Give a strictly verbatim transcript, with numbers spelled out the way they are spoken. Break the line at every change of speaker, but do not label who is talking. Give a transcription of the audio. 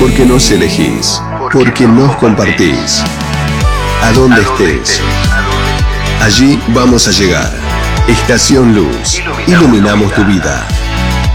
Porque nos elegís, porque nos compartís. A donde estés, allí vamos a llegar. Estación Luz, iluminamos tu vida.